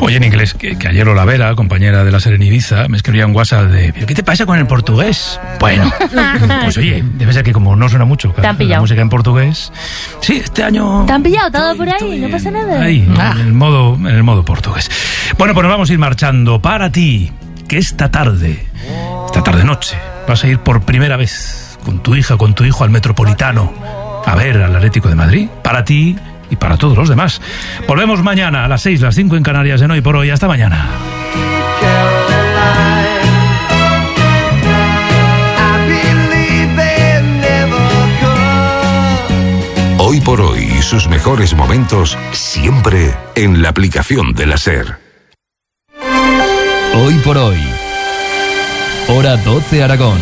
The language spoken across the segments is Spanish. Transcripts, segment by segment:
Oye, en inglés, que ayer Lola Vera, compañera de la SER en Ibiza, me escribía un WhatsApp de ¿pero qué te pasa con el portugués? Bueno, pues oye, debe ser que como no suena mucho la música en portugués. Sí, este año... ¿Te han pillado todo por ahí? No pasa nada. Ahí, en el modo portugués. Bueno, pues nos vamos a ir marchando. Para ti, que esta tarde noche, vas a ir por primera vez con tu hija, con tu hijo al Metropolitano a ver al Atlético de Madrid. Para ti y para todos los demás. Volvemos mañana a las 6, las 5 en Canarias en Hoy por Hoy. Hasta mañana. Hoy por Hoy y sus mejores momentos siempre en la aplicación de la SER. Hoy por Hoy. Hora 12 Aragón.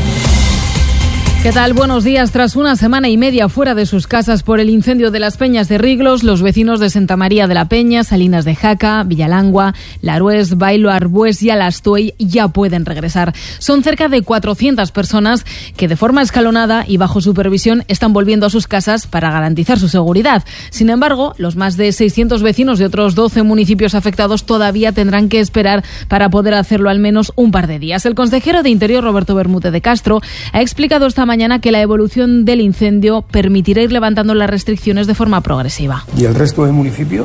¿Qué tal? Buenos días. Tras una semana y media fuera de sus casas por el incendio de las Peñas de Riglos, los vecinos de Santa María de la Peña, Salinas de Jaca, Villalangua, Larués, Bailo, Arbués y Alastuey ya pueden regresar. Son cerca de 400 personas que de forma escalonada y bajo supervisión están volviendo a sus casas para garantizar su seguridad. Sin embargo, los más de 600 vecinos de otros 12 municipios afectados todavía tendrán que esperar para poder hacerlo al menos un par de días. El consejero de Interior, Roberto Bermúdez de Castro, ha explicado esta mañana que la evolución del incendio permitirá ir levantando las restricciones de forma progresiva. Y el resto de municipios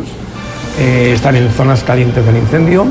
están en zonas calientes del incendio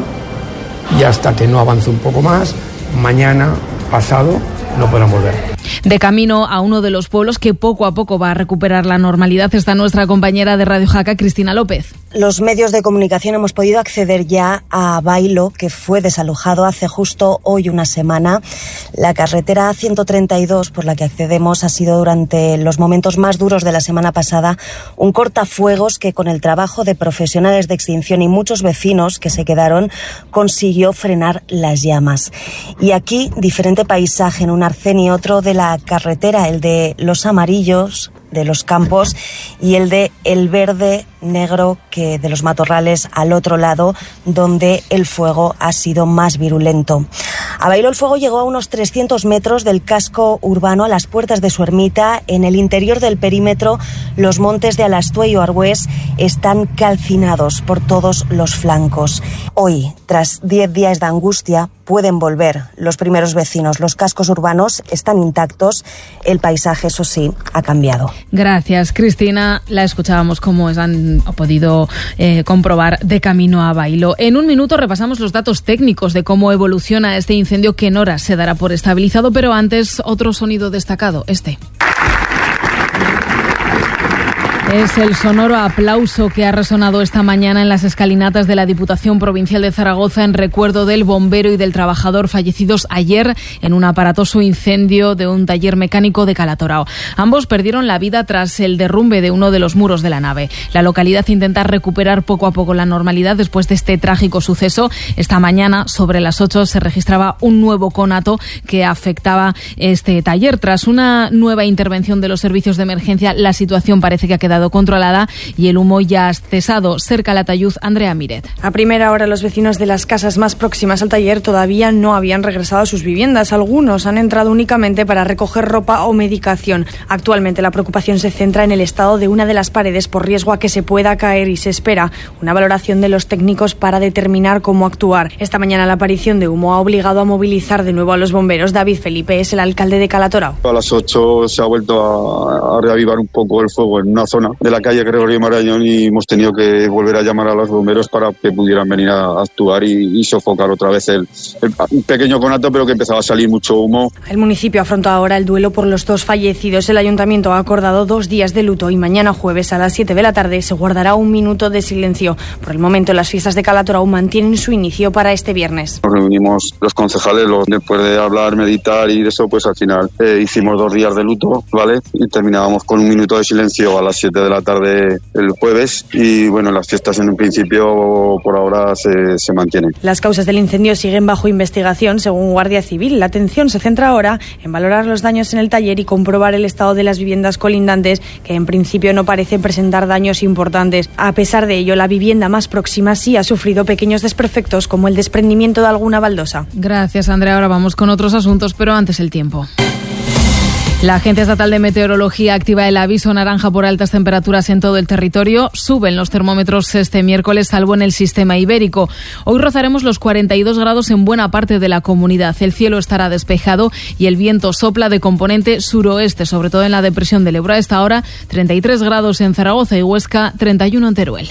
y hasta que no avance un poco más, mañana, pasado, no podrán volver. De camino a uno de los pueblos que poco a poco va a recuperar la normalidad está nuestra compañera de Radio Jaca, Cristina López. Los medios de comunicación hemos podido acceder ya a Bailo, que fue desalojado hace justo hoy una semana. La carretera 132 por la que accedemos ha sido durante los momentos más duros de la semana pasada un cortafuegos que con el trabajo de profesionales de extinción y muchos vecinos que se quedaron consiguió frenar las llamas. Y aquí diferente paisaje, en un arcén y otro de la carretera, el de los amarillos de los campos y el de el verde negro que de los matorrales al otro lado, donde el fuego ha sido más virulento. A Bailo el fuego llegó a unos 300 metros del casco urbano, a las puertas de su ermita. En el interior del perímetro, los montes de Alastuey o Arbués están calcinados por todos los flancos. Hoy, tras 10 días de angustia, pueden volver los primeros vecinos. Los cascos urbanos están intactos, el paisaje, eso sí, ha cambiado. Gracias, Cristina. La escuchábamos como han podido comprobar de camino a Bailo. En un minuto repasamos los datos técnicos de cómo evoluciona este incendio que en horas se dará por estabilizado, pero antes otro sonido destacado, este. Es el sonoro aplauso que ha resonado esta mañana en las escalinatas de la Diputación Provincial de Zaragoza en recuerdo del bombero y del trabajador fallecidos ayer en un aparatoso incendio de un taller mecánico de Calatorao. Ambos perdieron la vida tras el derrumbe de uno de los muros de la nave. La localidad intenta recuperar poco a poco la normalidad después de este trágico suceso. Esta mañana, sobre las 8, se registraba un nuevo conato que afectaba este taller. Tras una nueva intervención de los servicios de emergencia, la situación parece que ha quedado controlada y el humo ya ha cesado. Cerca al Atayuz, Andrea Miret. A primera hora, los vecinos de las casas más próximas al taller todavía no habían regresado a sus viviendas. Algunos han entrado únicamente para recoger ropa o medicación. Actualmente la preocupación se centra en el estado de una de las paredes por riesgo a que se pueda caer y se espera una valoración de los técnicos para determinar cómo actuar. Esta mañana la aparición de humo ha obligado a movilizar de nuevo a los bomberos. David Felipe es el alcalde de Calatorao. A las 8 se ha vuelto a reavivar un poco el fuego en una zona de la calle Gregorio Marañón y hemos tenido que volver a llamar a los bomberos para que pudieran venir a actuar y sofocar otra vez el pequeño conato, pero que empezaba a salir mucho humo. El municipio afronta ahora el duelo por los 2 fallecidos. El ayuntamiento ha acordado 2 días de luto y mañana jueves a las 7 de la tarde se guardará un minuto de silencio. Por el momento, las fiestas de Calatorao mantienen su inicio para este viernes. Nos reunimos los concejales, después de hablar, meditar y eso, pues al final hicimos 2 días de luto, ¿vale? Y terminábamos con un minuto de silencio a las 7 de la tarde el jueves y bueno, las fiestas en un principio por ahora se mantienen. Las causas del incendio siguen bajo investigación según Guardia Civil. La atención se centra ahora en valorar los daños en el taller y comprobar el estado de las viviendas colindantes, que en principio no parecen presentar daños importantes. A pesar de ello, la vivienda más próxima sí ha sufrido pequeños desperfectos como el desprendimiento de alguna baldosa. Gracias, Andrea. Ahora vamos con otros asuntos, pero antes el tiempo. La Agencia Estatal de Meteorología activa el aviso naranja por altas temperaturas en todo el territorio. Suben los termómetros este miércoles, salvo en el sistema ibérico. Hoy rozaremos los 42 grados en buena parte de la comunidad. El cielo estará despejado y el viento sopla de componente suroeste, sobre todo en la depresión del Ebro. A esta hora, 33 grados en Zaragoza y Huesca, 31 en Teruel.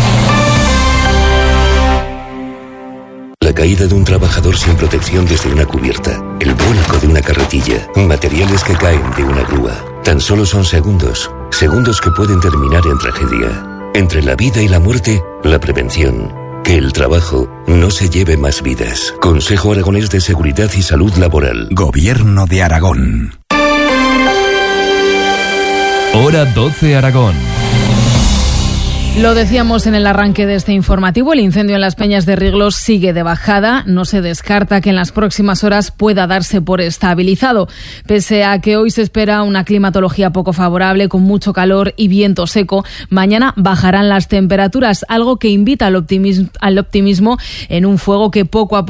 La caída de un trabajador sin protección desde una cubierta, el vuelco de una carretilla, materiales que caen de una grúa. Tan solo son segundos que pueden terminar en tragedia. Entre la vida y la muerte, la prevención. Que el trabajo no se lleve más vidas. Consejo Aragonés de Seguridad y Salud Laboral. Gobierno de Aragón. Hora 12 Aragón. Lo decíamos en el arranque de este informativo, el incendio en las Peñas de Riglos sigue de bajada. No se descarta que en las próximas horas pueda darse por estabilizado. Pese a que hoy se espera una climatología poco favorable, con mucho calor y viento seco, mañana bajarán las temperaturas, algo que invita al optimismo en un fuego que poco a poco